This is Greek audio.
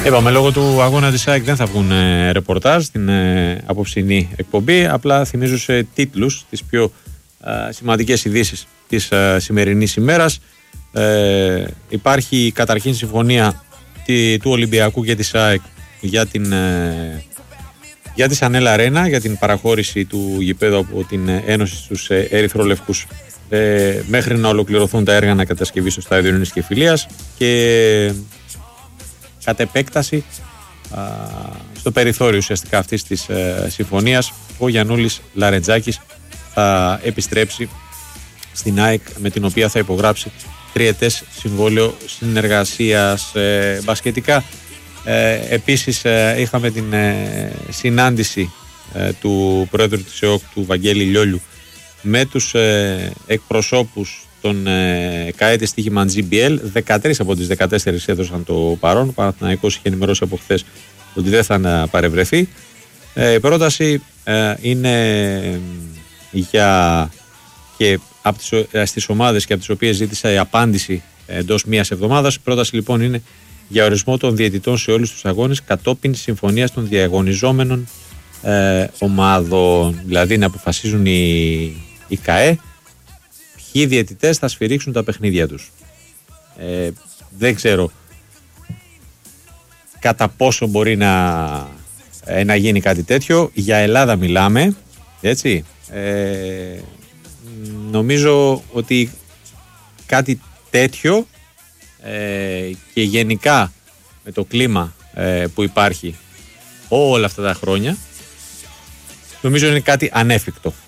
Είπαμε, λόγω του αγώνα της ΑΕΚ δεν θα βγουν ρεπορτάζ στην απόψινή εκπομπή. Απλά θυμίζω σε τίτλους τις πιο σημαντικές ειδήσεις της σημερινής ημέρας. Υπάρχει καταρχήν συμφωνία του Ολυμπιακού και της ΑΕΚ για τη Σανέλ Αρένα, για την παραχώρηση του γηπέδου από την Ένωση στους Ερυθρολευκούς, μέχρι να ολοκληρωθούν τα έργα ανακατασκευής στο στάδιο Ειρήνης και Φιλίας, και κατ' επέκταση στο περιθώριο ουσιαστικά αυτής της συμφωνίας ο Γιαννούλης Λαρεντζάκης θα επιστρέψει στην ΑΕΚ, με την οποία θα υπογράψει τριετές συμβόλαιο συνεργασίας. Μπασκετικά, επίσης είχαμε την συνάντηση του πρόεδρου της ΕΟΚ, του Βαγγέλη Λιόλιου, με τους εκπροσώπους των ΚΑΕ της στοίχημα GBL. 13 από τις 14 έδωσαν το παρόν. Ο Παναθηναϊκός είχε ενημερώσει από χθες ότι δεν θα παρευρεθεί. Η πρόταση είναι και στις ομάδες και από τις οποίες ζήτησα η απάντηση εντός μιας εβδομάδας. Η πρόταση λοιπόν είναι για ορισμό των διαιτητών σε όλους τους αγώνες κατόπιν συμφωνίας των διαγωνιζόμενων ομάδων. Δηλαδή να αποφασίζουν οι ΚΑΕ ποιοι διαιτητές θα σφυρίξουν τα παιχνίδια τους. Δεν ξέρω κατά πόσο μπορεί να γίνει κάτι τέτοιο. Για Ελλάδα μιλάμε, έτσι. Νομίζω ότι κάτι τέτοιο και γενικά με το κλίμα που υπάρχει όλα αυτά τα χρόνια, νομίζω είναι κάτι ανέφικτο.